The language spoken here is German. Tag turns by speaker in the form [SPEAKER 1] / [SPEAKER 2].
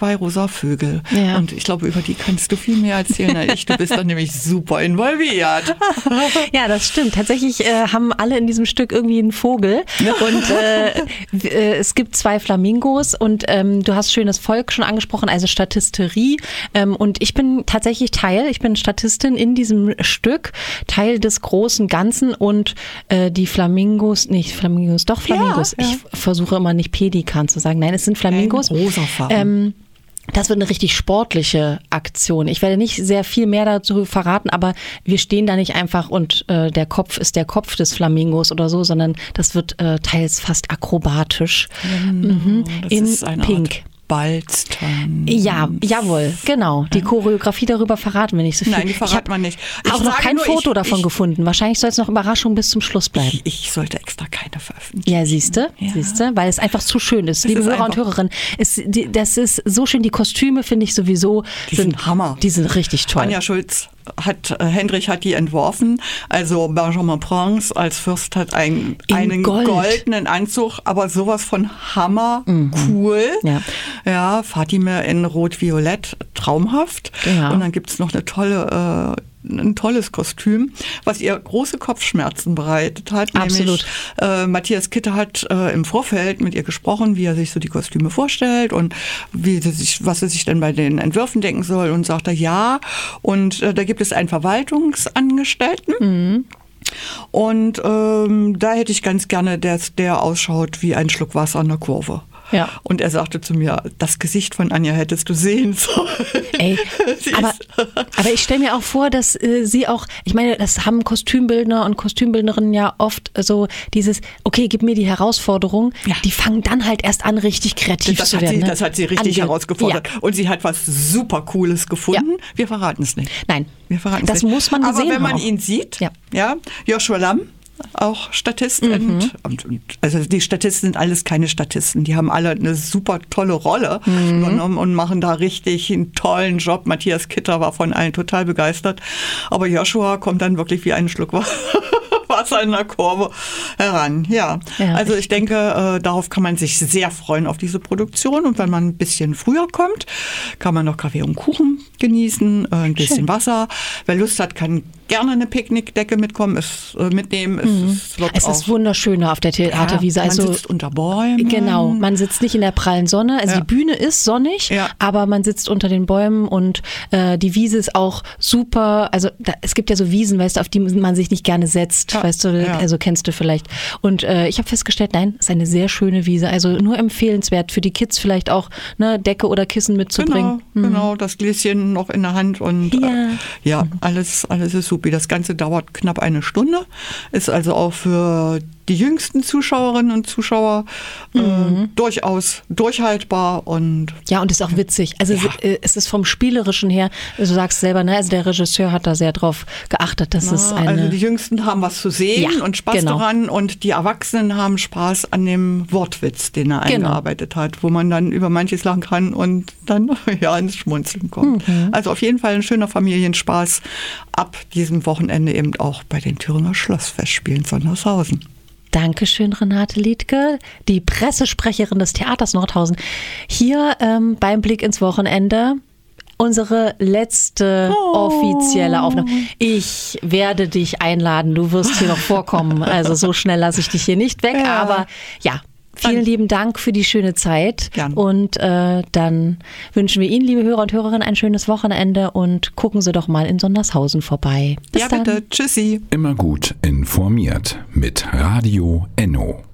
[SPEAKER 1] 2 rosa Vögel.
[SPEAKER 2] Ja.
[SPEAKER 1] Und ich glaube, über die kannst du viel mehr erzählen als ich. Du bist dann nämlich super involviert.
[SPEAKER 2] Ja, das stimmt. Tatsächlich haben alle in diesem Stück irgendwie einen Vogel. Und es gibt 2 Flamingos und du hast schönes Volk schon angesprochen, also Statisterie. Und ich bin tatsächlich ich bin Statistin in diesem Stück, Teil des großen Ganzen und die Flamingos. Ja. Ich versuche immer nicht Pelikan zu sagen. Nein, es sind Flamingos.
[SPEAKER 1] Rosafarben.
[SPEAKER 2] Das wird eine richtig sportliche Aktion. Ich werde nicht sehr viel mehr dazu verraten, aber wir stehen da nicht einfach und der Kopf ist der Kopf des Flamingos oder so, sondern das wird teils fast akrobatisch.
[SPEAKER 1] Das
[SPEAKER 2] in
[SPEAKER 1] ist eine
[SPEAKER 2] Pink.
[SPEAKER 1] Art Balztanz.
[SPEAKER 2] Ja, jawohl, genau. Die Choreografie darüber verraten wir nicht so viel.
[SPEAKER 1] Nein, die verraten wir nicht.
[SPEAKER 2] Ich habe auch noch kein Foto davon gefunden. Wahrscheinlich soll es noch Überraschung bis zum Schluss bleiben.
[SPEAKER 1] Ich sollte extra keine veröffentlichen.
[SPEAKER 2] Ja, siehste, weil es einfach zu schön ist. Liebe Hörer und Hörerinnen, das ist so schön. Die Kostüme finde ich sowieso.
[SPEAKER 1] Die sind Hammer.
[SPEAKER 2] Die sind richtig toll.
[SPEAKER 1] Anja Schulz Hendrich hat die entworfen. Also Benjamin Prince als Fürst hat einen goldenen Anzug, aber sowas von Hammer, cool. Ja, Fatime in Rot-Violett, traumhaft. Ja. Und dann gibt es noch ein tolles Kostüm, was ihr große Kopfschmerzen bereitet hat.
[SPEAKER 2] Absolut.
[SPEAKER 1] Nämlich, Matthias Kitter hat im Vorfeld mit ihr gesprochen, wie er sich so die Kostüme vorstellt und was er sich denn bei den Entwürfen denken soll, und sagt er ja. Und da gibt es einen Verwaltungsangestellten. Und da hätte ich ganz gerne, dass der ausschaut wie ein Schluck Wasser an der Kurve. Ja. Und er sagte zu mir, das Gesicht von Anja hättest du sehen sollen.
[SPEAKER 2] Ey, aber ich stelle mir auch vor, dass sie auch, ich meine, das haben Kostümbildner und Kostümbildnerinnen ja oft so dieses, okay, gib mir die Herausforderung, die fangen dann halt erst an, richtig kreativ zu werden.
[SPEAKER 1] Das hat sie richtig herausgefordert. Ja. Und sie hat was super Cooles gefunden. Ja. Wir verraten es nicht.
[SPEAKER 2] Nein,
[SPEAKER 1] wir verraten
[SPEAKER 2] das
[SPEAKER 1] es nicht.
[SPEAKER 2] Muss man gesehen haben.
[SPEAKER 1] Aber wenn man ihn sieht, Joshua Lamm, auch Statist. Und also die Statisten sind alles keine Statisten. Die haben alle eine super tolle Rolle übernommen und machen da richtig einen tollen Job. Matthias Kitter war von allen total begeistert. Aber Joshua kommt dann wirklich wie ein Schluck Wasser in der Kurve heran. Ja, also ich denke, darauf kann man sich sehr freuen, auf diese Produktion. Und wenn man ein bisschen früher kommt, kann man noch Kaffee und Kuchen genießen, ein bisschen Wasser. Wer Lust hat, kann gerne eine Picknickdecke mitnehmen. Es
[SPEAKER 2] ist wunderschön auf der Theaterwiese.
[SPEAKER 1] Man sitzt unter Bäumen.
[SPEAKER 2] Genau, man sitzt nicht in der prallen Sonne. Also die Bühne ist sonnig, aber man sitzt unter den Bäumen und die Wiese ist auch super. Also es gibt ja so Wiesen, weißt du, auf die man sich nicht gerne setzt. Weißt du, also kennst du vielleicht. Und ich habe festgestellt, nein, es ist eine sehr schöne Wiese. Also nur empfehlenswert für die Kids vielleicht auch, ne, Decke oder Kissen mitzubringen.
[SPEAKER 1] Genau, das Gläschen noch in der Hand und alles ist super. Das Ganze dauert knapp 1 Stunde, ist also auch für die jüngsten Zuschauerinnen und Zuschauer durchaus durchhaltbar. Und
[SPEAKER 2] ist auch witzig. Also es ist vom Spielerischen her, du sagst selber, ne, also der Regisseur hat da sehr drauf geachtet, dass es
[SPEAKER 1] also die Jüngsten haben was zu sehen und Spaß daran, und die Erwachsenen haben Spaß an dem Wortwitz, den er eingearbeitet hat, wo man dann über manches lachen kann und dann ins Schmunzeln kommt. Also auf jeden Fall ein schöner Familienspaß ab diesem Wochenende eben auch bei den Thüringer Schlossfestspielen Sondershausen.
[SPEAKER 2] Dankeschön, Renate Liedtke, die Pressesprecherin des Theaters Nordhausen. Hier beim Blick ins Wochenende unsere letzte offizielle Aufnahme. Ich werde dich einladen, du wirst hier noch vorkommen. Also so schnell lasse ich dich hier nicht weg, aber vielen lieben Dank für die schöne Zeit. Gerne. Und dann wünschen wir Ihnen, liebe Hörer und Hörerinnen, ein schönes Wochenende und gucken Sie doch mal in Sondershausen vorbei. Bis dann.
[SPEAKER 1] Bitte. Tschüssi.
[SPEAKER 3] Immer gut informiert mit Radio Enno.